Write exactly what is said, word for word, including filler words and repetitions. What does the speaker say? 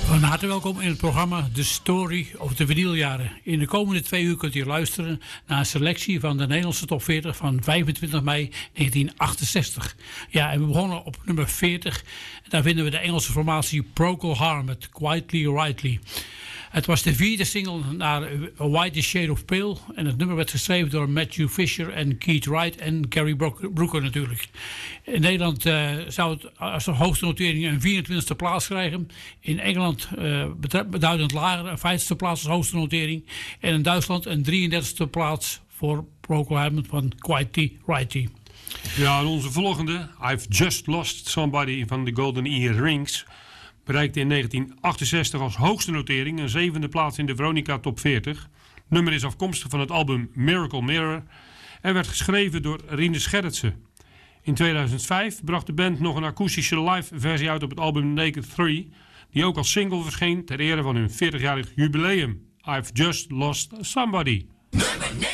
Van harte welkom in het programma The Story of de vinyljaren. In de komende twee uur kunt u luisteren naar een selectie van de Nederlandse top veertig van vijfentwintig mei negentien achtenzestig. Ja, en we begonnen op nummer veertig. Daar vinden we de Engelse formatie Procol Harum met Quietly Rightly. Het was de vierde single naar A White Shade of Pale. En het nummer werd geschreven door Matthew Fisher en Keith Wright en Gary Brooker natuurlijk. In Nederland uh, zou het als de hoogste notering een vierentwintigste plaats krijgen. In Engeland uh, beduidend lager, een vijftigste plaats als hoogste notering. En in Duitsland een drieëndertigste plaats voor Procol Harum van Quietly Rightly. Ja, en onze volgende, I've Just Lost Somebody van de Golden Earrings, bereikte in negentien achtenzestig als hoogste notering een zevende plaats in de Veronica Top veertig. Het nummer is afkomstig van het album Miracle Mirror en werd geschreven door Rinus Gerritsen. In tweeduizend vijf bracht de band nog een akoestische live versie uit op het album Naked drie, die ook als single verscheen ter ere van hun veertigjarig jubileum. I've Just Lost Somebody.